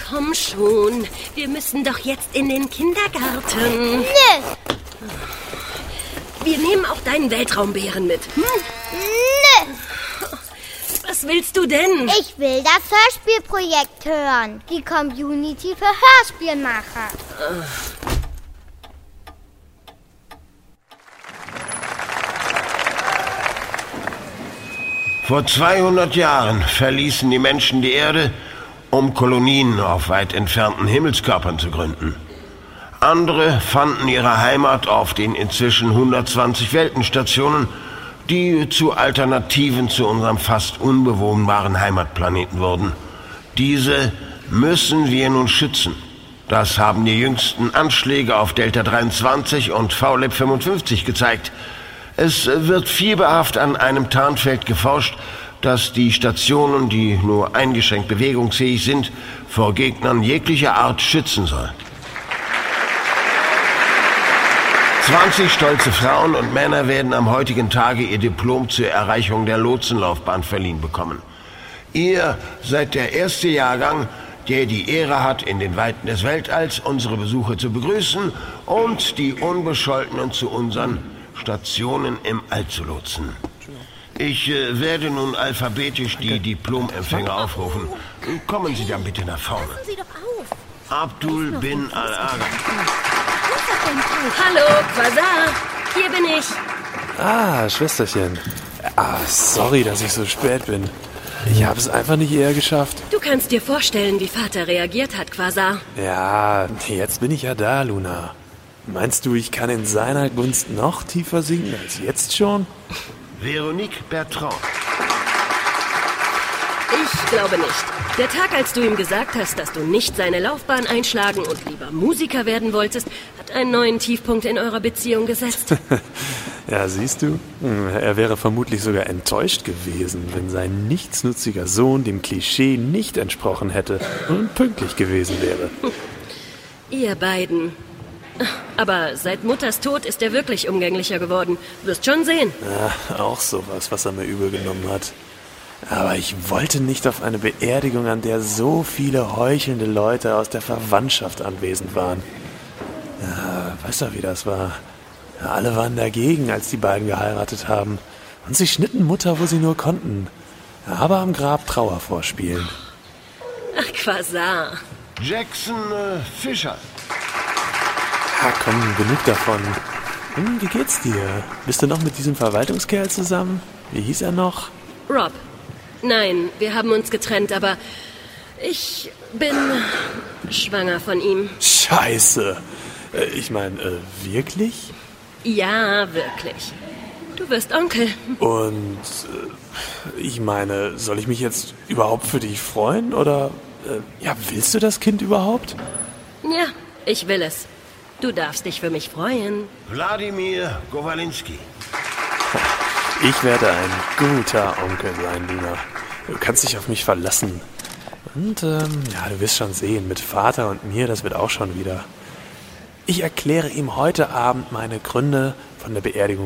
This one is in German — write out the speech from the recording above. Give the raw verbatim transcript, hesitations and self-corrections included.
komm schon. Wir müssen doch jetzt in den Kindergarten. Nö. Wir nehmen auch deinen Weltraumbären mit. Hm? Nö. Was willst du denn? Ich will das Hörspielprojekt hören. Die Community für Hörspielmacher. Vor zweihundert Jahren verließen die Menschen die Erde, um Kolonien auf weit entfernten Himmelskörpern zu gründen. Andere fanden ihre Heimat auf den inzwischen hundertzwanzig Weltenstationen, die zu Alternativen zu unserem fast unbewohnbaren Heimatplaneten wurden. Diese müssen wir nun schützen. Das haben die jüngsten Anschläge auf Delta dreiundzwanzig und V L E B fünfundfünfzig gezeigt. Es wird fieberhaft an einem Tarnfeld geforscht, das die Stationen, die nur eingeschränkt bewegungsfähig sind, vor Gegnern jeglicher Art schützen soll. zwanzig stolze Frauen und Männer werden am heutigen Tage ihr Diplom zur Erreichung der Lotsenlaufbahn verliehen bekommen. Ihr seid der erste Jahrgang, der die Ehre hat, in den Weiten des Weltalls unsere Besucher zu begrüßen und die Unbescholtenen zu unseren Stationen im All zu lotsen. Ich äh, werde nun alphabetisch die Diplomempfänger aufrufen. Kommen Sie dann bitte nach vorne. Passen Sie doch auf. Abdul bin Al-Aga. Hallo, Quasar. Hier bin ich. Ah, Schwesterchen. Ah, sorry, dass ich so spät bin. Ich habe es einfach nicht eher geschafft. Du kannst dir vorstellen, wie Vater reagiert hat, Quasar. Ja, jetzt bin ich ja da, Luna. Meinst du, ich kann in seiner Gunst noch tiefer sinken als jetzt schon? Veronique Bertrand. Ich glaube nicht. Der Tag, als du ihm gesagt hast, dass du nicht seine Laufbahn einschlagen und lieber Musiker werden wolltest, hat einen neuen Tiefpunkt in eurer Beziehung gesetzt. Ja, siehst du? Er wäre vermutlich sogar enttäuscht gewesen, wenn sein nichtsnutziger Sohn dem Klischee nicht entsprochen hätte und pünktlich gewesen wäre. Ihr beiden. Aber seit Mutters Tod ist er wirklich umgänglicher geworden. Wirst schon sehen. Ja, auch sowas, was er mir übel genommen hat. Aber ich wollte nicht auf eine Beerdigung, an der so viele heuchelnde Leute aus der Verwandtschaft anwesend waren. Ja, weißt du, wie das war? Ja, alle waren dagegen, als die beiden geheiratet haben. Und sie schnitten Mutter, wo sie nur konnten. Aber am Grab Trauer vorspielen. Ach, Quasar. Jackson äh, Fischer. Ja, komm, genug davon. Hm, wie geht's dir? Bist du noch mit diesem Verwaltungskerl zusammen? Wie hieß er noch? Rob. Nein, wir haben uns getrennt, aber ich bin schwanger von ihm. Scheiße. Äh, ich meine, äh, wirklich? Ja, wirklich. Du wirst Onkel. Und äh, ich meine, soll ich mich jetzt überhaupt für dich freuen? Oder, äh, ja, willst du das Kind überhaupt? Ja, ich will es. Du darfst dich für mich freuen. Wladimir Gowalinski. Ich werde ein guter Onkel sein, Luna. Du kannst dich auf mich verlassen. Und, ähm, ja, du wirst schon sehen, mit Vater und mir, das wird auch schon wieder. Ich erkläre ihm heute Abend meine Gründe, von der Beerdigung